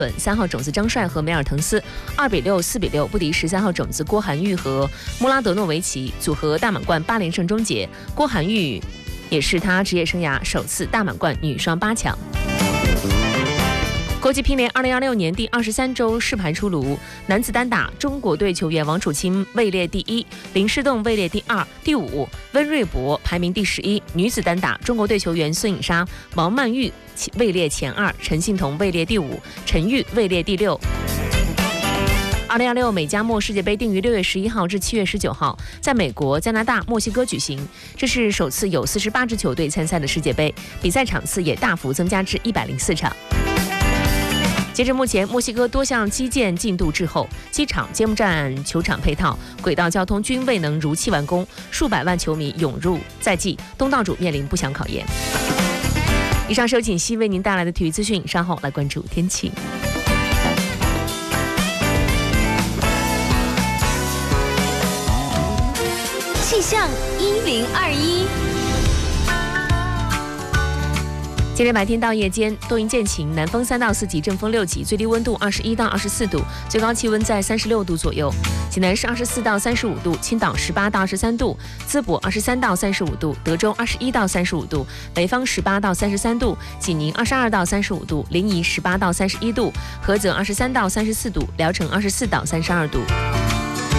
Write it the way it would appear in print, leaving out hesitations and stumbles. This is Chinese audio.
3号种子张帅和梅尔滕斯2比6、4比6不敌13号种子郭涵玉和穆拉德诺维奇，组合大满贯8连胜终结。郭涵玉也是他职业生涯首次大满贯女双8强。国际乒联2026年第23周试牌出炉，男子单打中国队球员王楚钦位列第1，林诗栋位列第2、第5，温瑞博排名第11。女子单打中国队球员孙颖莎、毛曼玉位列前2，陈幸同位列第5，陈玉位列第6。2026美加墨世界杯定于6月11号至7月19号，在美国、加拿大、墨西哥举行。这是首次有48支球队参赛的世界杯，比赛场次也大幅增加至104场。截至目前，墨西哥多项基建进度滞后，机场、揭幕战球场配套、轨道交通均未能如期完工，数百万球迷涌入在即，东道主面临不祥考验。以上是由锦溪为您带来的体育资讯，稍后来关注天气。 气象1021。 今天白天到夜间多云见晴，南风3到4级，阵风6级，最低温度21到24度，最高气温在36度左右。济南市24到35度，青岛18到23度，淄博23到35度，德州21到35度，北方18到33度，济宁22到35度，临沂18到31度，菏泽23到34度，聊城24到32度。